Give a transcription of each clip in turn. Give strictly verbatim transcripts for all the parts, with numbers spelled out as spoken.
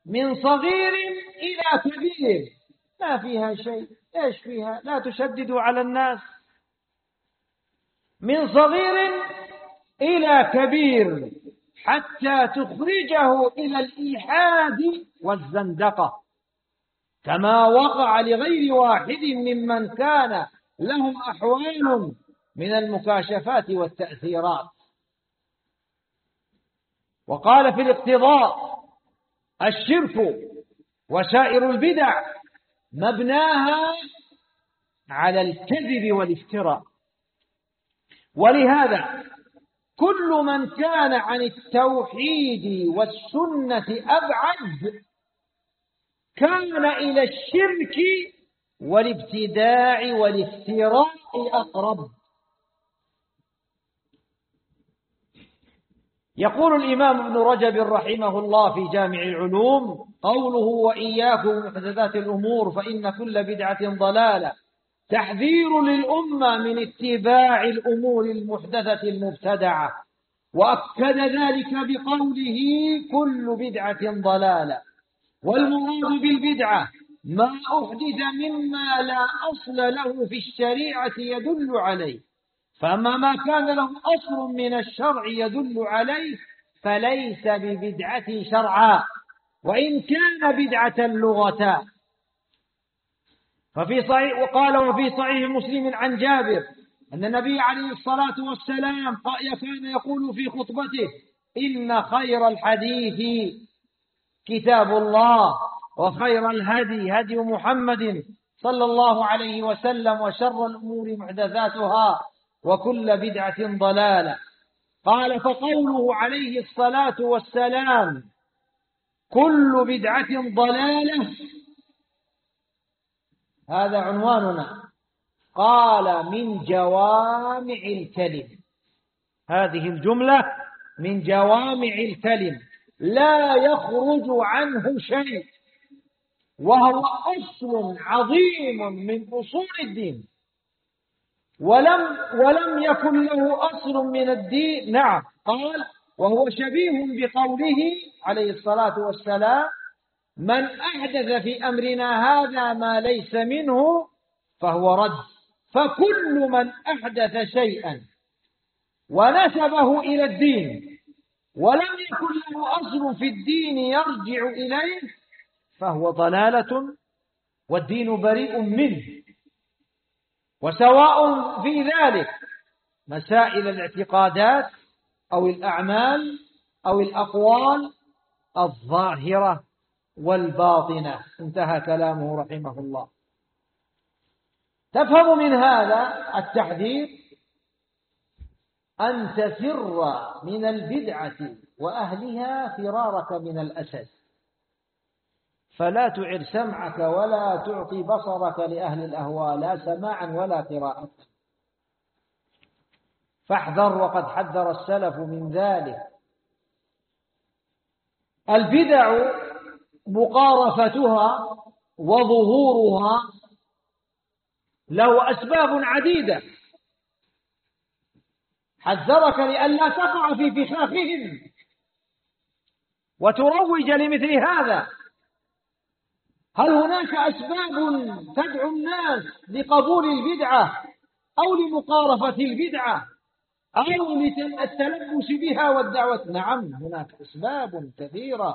من صغير إلى كبير، ما فيها شيء. إيش فيها؟ لا تشددوا على الناس. من صغير إلى كبير حتى تخرجه إلى الإلحاد والزندقة، كما وقع لغير واحد ممن كان لهم أحوال من المكاشفات والتأثيرات. وقال في الاقتضاء: الشرك وسائر البدع مبناها على الكذب والافتراء. ولهذا كل من كان عن التوحيد والسنة أبعد كان إلى الشرك والابتداع والافتراء أقرب. يقول الإمام ابن رجب رحمه الله في جامع العلوم: قوله وإياكم محدثات الأمور فإن كل بدعة ضلالة تحذير للأمة من اتباع الأمور المحدثة المبتدعة، وأكد ذلك بقوله كل بدعة ضلالة. والمراد بالبدعة ما أحدث مما لا أصل له في الشريعة يدل عليه، فأما ما كان له أصل من الشرع يدل عليه فليس ببدعة شرعا، وإن كان بدعة لغة. ففي صحيح وقال وفي صحيح مسلم عن جابر أن النبي عليه الصلاة والسلام كان يقول في خطبته: إن خير الحديث كتاب الله، وخير الهدي هدي محمد صلى الله عليه وسلم، وشر الأمور محدثاتها، وكل بدعة ضلالة. قال: فقوله عليه الصلاة والسلام كل بدعة ضلالة هذا عنواننا. قال: من جوامع الكلم. هذه الجملة من جوامع الكلم لا يخرج عنه شيء، وهو أصل عظيم من أصول الدين، ولم ولم يكن له أصل من الدين. نعم، قال: وهو شبيه بقوله عليه الصلاة والسلام: من أحدث في أمرنا هذا ما ليس منه فهو رد. فكل من أحدث شيئا ونسبه إلى الدين ولم يكن له أصل في الدين يرجع إليه فهو ضلالة، والدين بريء منه. وسواء في ذلك مسائل الاعتقادات أو الأعمال أو الأقوال الظاهرة والباطنة. انتهى كلامه رحمه الله. تفهم من هذا التحذير أن تفر من البدعة وأهلها فرارك من الأسد، فلا تعر سمعك ولا تعطي بصرك لأهل الأهواء، لا سماعا ولا قراءة. فاحذر، وقد حذر السلف من ذلك. البدع مقارفتها وظهورها له أسباب عديدة، حذرك لئلا تقع في فخاخهم وتروج لمثل هذا. هل هناك أسباب تدعو الناس لقبول البدعة أو لمقارفة البدعة أو للتلبس بها والدعوة؟ نعم، هناك أسباب كثيرة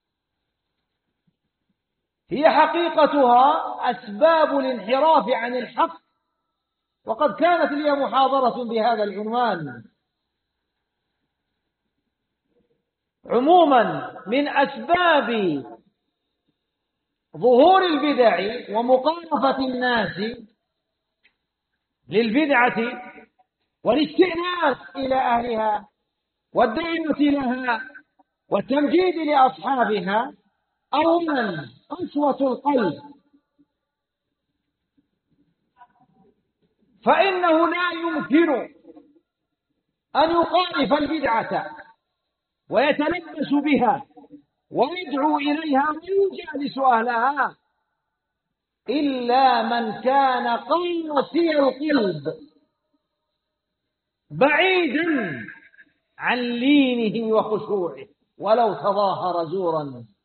هي حقيقتها أسباب الانحراف عن الحق، وقد كانت لي محاضرة بهذا العنوان. عموما من أسباب ظهور البدع ومقارفة الناس للبدعة والاستئناس إلى أهلها والدعوة لها والتمجيد لأصحابها: أولا قسوة القلب، فإنه لا يمكن أن يخالف البدعة ويتلبس بها ويدعو إليها ويجالس أهلها إلا من كان قاسي القلب بعيدا عن لينه وخشوعه، ولو تظاهر زورا